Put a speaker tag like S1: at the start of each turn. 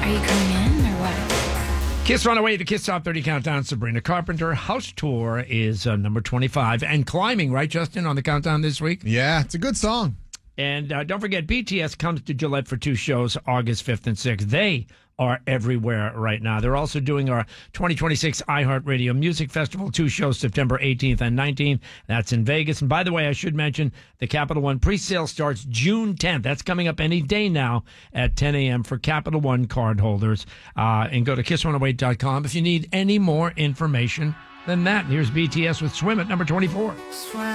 S1: Are you coming in or what?
S2: Kiss Runaway, the Kiss Top 30 Countdown. Sabrina Carpenter. House Tour is number 25 and climbing, right, Justin, on the countdown this week?
S3: Yeah, it's a good song.
S2: And don't forget, BTS comes to Gillette for 2 shows, August 5th and 6th. They are everywhere right now. They're also doing our 2026 iHeartRadio Music Festival, 2 shows, September 18th and 19th. That's in Vegas. And by the way, I should mention the Capital One presale starts June 10th. That's coming up any day now at 10 a.m. for Capital One card holders. And go to KissRunaway.com if you need any more information than that. Here's BTS with Swim at number 24.
S4: Swim.